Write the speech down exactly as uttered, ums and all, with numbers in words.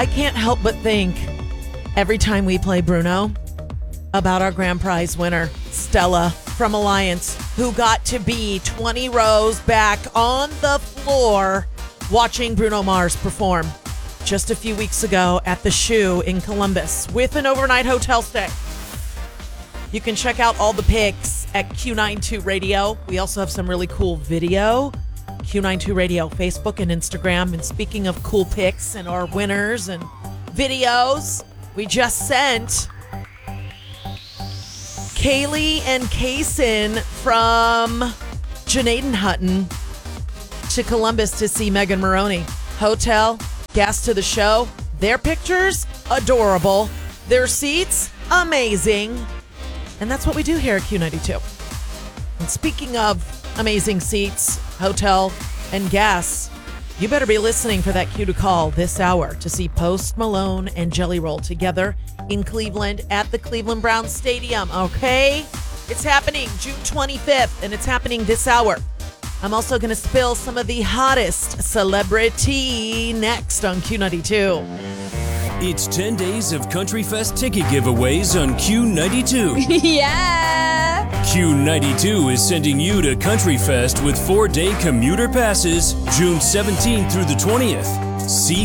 I can't help but think every time we play Bruno about our grand prize winner, Stella from Alliance, who got to be twenty rows back on the floor watching Bruno Mars perform just a few weeks ago at the Shoe in Columbus with an overnight hotel stay. You can check out all the pics at Q ninety-two Radio. We also have some really cool video. Q ninety-two Radio, Facebook and Instagram. And speaking of cool pics and our winners and videos, we just sent Kaylee and Kaysen from Janaden Hutton to Columbus to see Megan Moroney. Hotel, gas to the show. Their pictures, adorable. Their seats, amazing. And that's what we do here at Q ninety-two. And speaking of amazing seats, hotel, and gas, you better be listening for that cue to call this hour to see Post Malone and Jelly Roll together in Cleveland at the Cleveland Browns Stadium, okay? It's happening June twenty-fifth, and it's happening this hour. I'm also going to spill some of the hottest celebrity next on Q ninety-two. It's ten days of Country Fest ticket giveaways on Q ninety-two. Yeah! Q ninety-two is sending you to Country Fest with four-day commuter passes June seventeenth through the twentieth. See